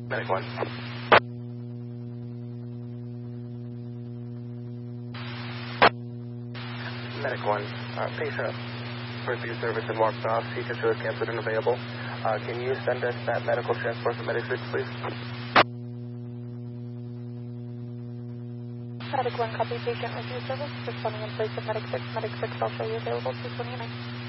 Medic 1. Medic 1. Patient refused service and walked off. CT shows canceled and available. Can you send us that medical transport for Medic 6, please? Medic 1, copy patient refused service. Responding in place of Medic 6. Medic 6 also available, 229.